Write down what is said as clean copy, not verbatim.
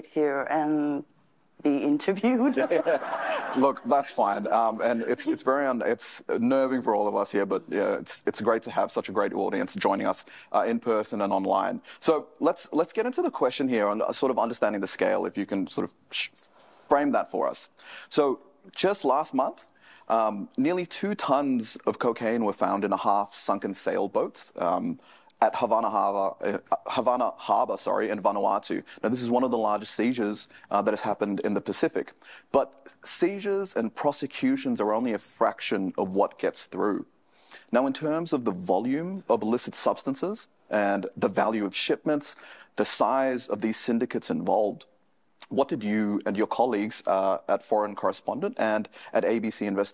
sit here and be interviewed. Look, that's fine, and it's very it's nerving for all of us here, but yeah, it's great to have such a great audience joining us in person and online. So let's get into the question here on sort of understanding the scale. If you can sort of frame that for us. So just last month, nearly 2 tons of cocaine were found in a half-sunken sailboat at Havana Harbor, in Vanuatu. Now, this is one of the largest seizures that has happened in the Pacific. But seizures and prosecutions are only a fraction of what gets through. Now, in terms of the volume of illicit substances and the value of shipments, the size of these syndicates involved, what did you and your colleagues at Foreign Correspondent and at ABC Investigation